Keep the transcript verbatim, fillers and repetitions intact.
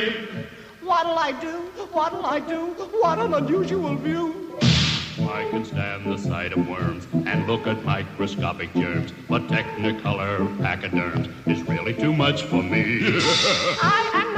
What'll I do? What'll I do? What an unusual view. I can stand the sight of worms and look at microscopic germs, but Technicolor pachyderms is really too much for me. I am